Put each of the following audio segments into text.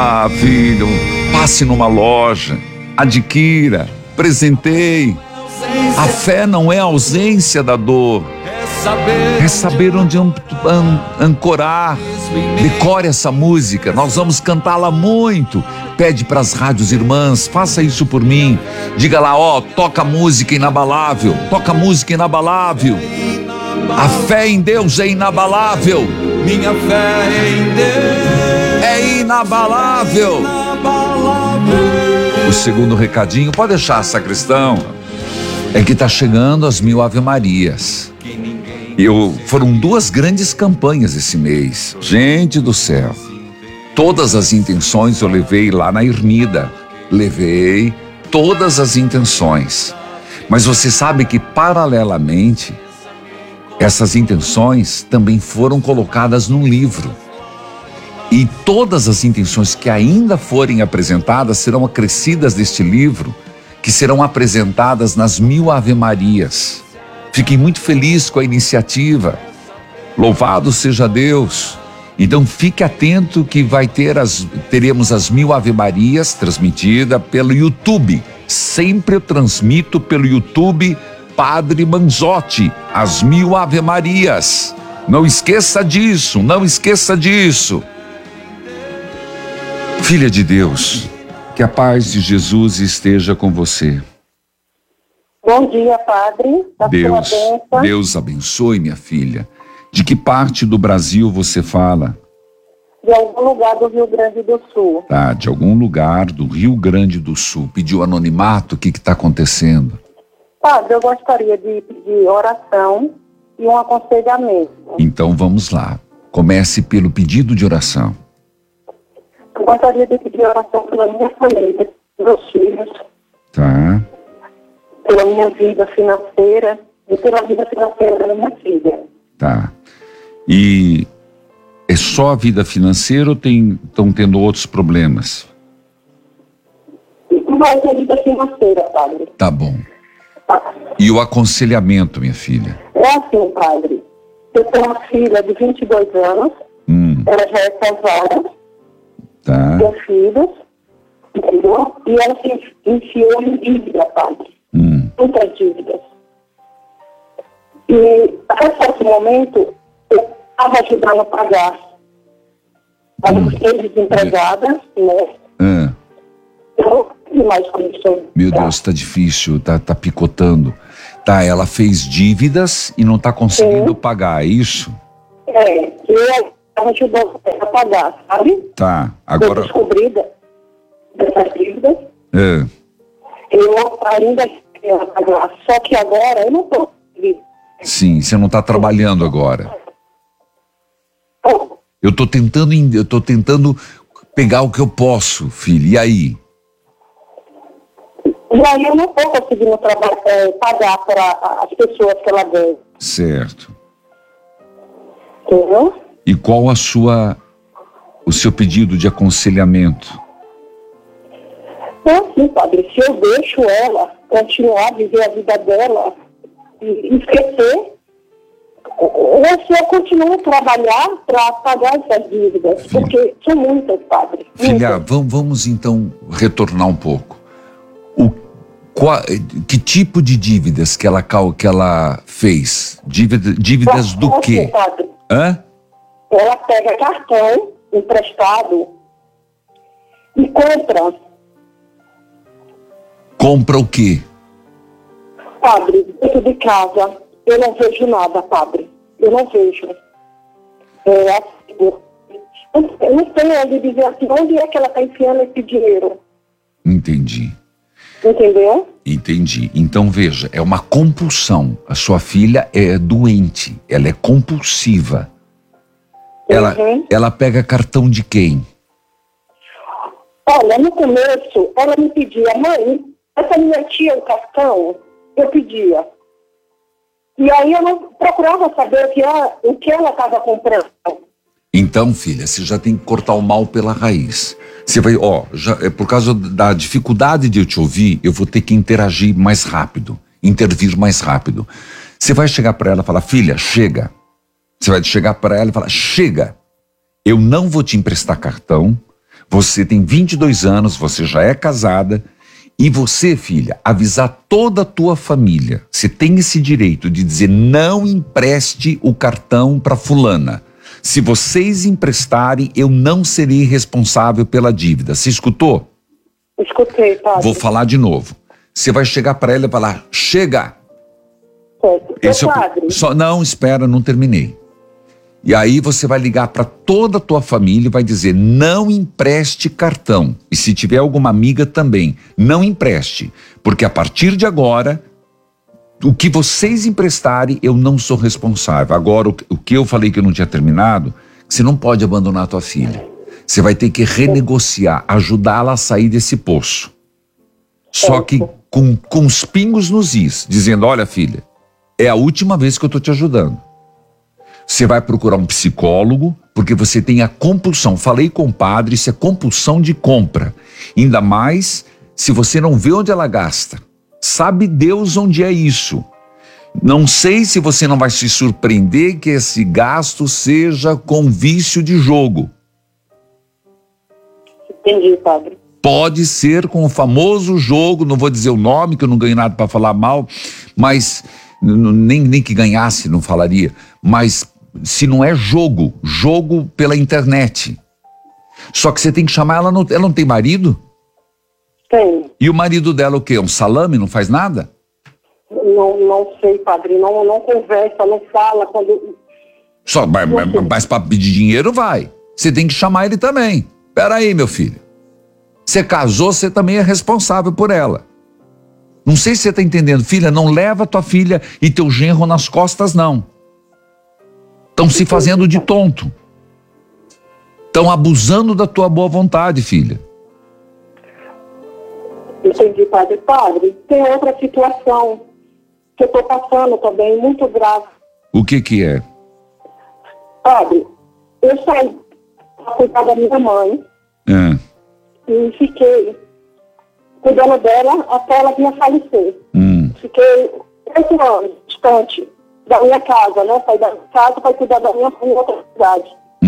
Ah, filho, passe numa loja, adquira, presenteie. A fé não é a ausência da dor, é saber onde ancorar. Decore essa música, nós vamos cantá-la muito. Pede para as rádios irmãs, faça isso por mim. Diga lá, toca música inabalável, toca música inabalável. A fé em Deus é inabalável. Minha fé em Deus é inabalável. O segundo recadinho, pode deixar, sacristão, é que está chegando as 1000 Ave Marias. Foram 2 grandes campanhas esse mês. Gente do céu, todas as intenções eu levei lá na Ermida. Levei todas as intenções. Mas você sabe que paralelamente essas intenções também foram colocadas num livro. E todas as intenções que ainda forem apresentadas serão acrescidas deste livro, que serão apresentadas nas 1000 Ave Marias. Fiquei muito feliz com a iniciativa. Louvado seja Deus. Então fique atento que teremos as 1000 Ave Marias transmitida pelo YouTube. Sempre eu transmito pelo YouTube Padre Manzotti, as 1000 Ave Marias. Não esqueça disso, não esqueça disso. Filha de Deus, que a paz de Jesus esteja com você. Bom dia, Padre. Deus abençoe, minha filha. De que parte do Brasil você fala? De algum lugar do Rio Grande do Sul. Tá, de algum lugar do Rio Grande do Sul. Pediu anonimato, o que está acontecendo? Padre, eu gostaria de pedir oração e um aconselhamento. Então vamos lá. Comece pelo pedido de oração. Eu gostaria de pedir oração pela minha família, meus filhos. Tá. Pela minha vida financeira e pela vida financeira da minha filha. Tá. E é só a vida financeira ou estão tendo outros problemas? Mais a vida financeira, Padre. Tá bom. E o aconselhamento, minha filha? É assim, Padre. Eu tenho uma filha de 22 anos. Ela já é casada. Tá. Tem filhos. Entendeu? E ela se enfiou em dívida, Padre. Muitas dívidas. E até certo momento eu estava ajudando a pagar. Eu fiquei desempregada, né? Eu não tive mais condições. Meu Deus, tá difícil, tá picotando. Tá, ela fez dívidas e não tá conseguindo pagar, é isso? É, eu ajudando a pagar, sabe? Tá, agora... Eu descobri dessas dívidas. Eu ainda quero pagar, só que agora eu não tô. Sim, você não tá trabalhando agora. Eu tô tentando pegar o que eu posso, filho, e aí? E aí eu não tô conseguindo pagar para as pessoas que ela deve. Certo. Entendeu? E qual o seu pedido de aconselhamento? É assim, Padre, se eu deixo ela continuar a viver a vida dela e esquecer, ou se eu continuo a trabalhar para pagar essas dívidas, porque são muitas, Padre. Filha, vamos então retornar um pouco. Que tipo de dívidas que ela fez? Dívidas do quê? Padre, Hã? ela pega cartão emprestado e compra. Compra o quê? Padre, dentro de casa, eu não vejo nada, Padre. Eu não vejo. Eu não sei onde dizer assim, onde é que ela está enfiando esse dinheiro. Entendi. Entendeu? Entendi. Então veja, é uma compulsão. A sua filha é doente, ela é compulsiva. Ela pega cartão de quem? Olha, no começo, ela me pedia, mãe, essa minha tia, o cartão, eu pedia. E aí eu não procurava saber o que ela estava comprando. Então, filha, você já tem que cortar o mal pela raiz. Você vai, por causa da dificuldade de eu te ouvir, eu vou ter que interagir mais rápido, intervir mais rápido. Você vai chegar para ela e falar, filha, chega. Você vai chegar para ela e falar, chega, eu não vou te emprestar cartão, Você tem 22 anos, você já é casada, e você, filha, avisar toda a tua família. Você tem esse direito de dizer: não empreste o cartão para fulana. Se vocês emprestarem, eu não serei responsável pela dívida. Você escutou? Escutei, padre. Vou falar de novo. Você vai chegar para ela e falar: chega! Certo. Padre. Não, espera, não terminei. E aí você vai ligar para toda a tua família e vai dizer: não empreste cartão. E se tiver alguma amiga também, não empreste. Porque a partir de agora, o que vocês emprestarem, eu não sou responsável. Agora, o que eu falei que eu não tinha terminado, você não pode abandonar a tua filha. Você vai ter que renegociar, ajudá-la a sair desse poço. Só que com os pingos nos is, dizendo: olha, filha, é a última vez que eu estou te ajudando. Você vai procurar um psicólogo, porque você tem a compulsão. Falei com o padre, isso é compulsão de compra. Ainda mais se você não vê onde ela gasta. Sabe Deus onde é isso. Não sei se você não vai se surpreender que esse gasto seja com vício de jogo. Entendi, padre. Pode ser com o famoso jogo, não vou dizer o nome, que eu não ganho nada para falar mal, mas nem que ganhasse não falaria, mas se não é jogo pela internet. Só que você tem que chamar ela, ela não tem marido? Tem. E o marido dela o quê? Um salame, não faz nada? Não sei, padre, não conversa, não fala quando... Só, mas para pedir dinheiro vai. Você tem que chamar ele também. Peraí, meu filho. Você casou, você também é responsável por ela. Não sei se você está entendendo. Filha, não leva tua filha e teu genro nas costas, não. Estão se fazendo de tonto. Estão abusando da tua boa vontade, filha. Entendi, padre. Padre, tem outra situação que eu estou passando também, muito grave. O que é? Padre, eu saí para cuidar da minha mãe e fiquei cuidando dela até ela vir a falecer. Fiquei 8 anos distante da minha casa, né? Saí da minha casa para cuidar da minha mãe em outra cidade.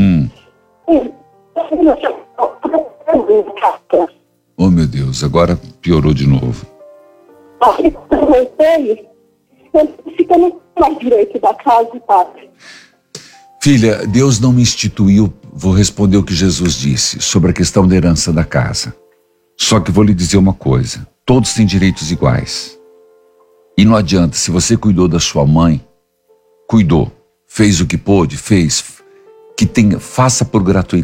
Oh, meu Deus, agora piorou de novo. Aí, quando eu voltei, eu fiquei no mais direito da casa, padre. Filha, Deus não me instituiu, vou responder o que Jesus disse sobre a questão da herança da casa. Só que vou lhe dizer uma coisa: todos têm direitos iguais. E não adianta, se você cuidou da sua mãe, cuidou, fez o que pôde, fez, faça por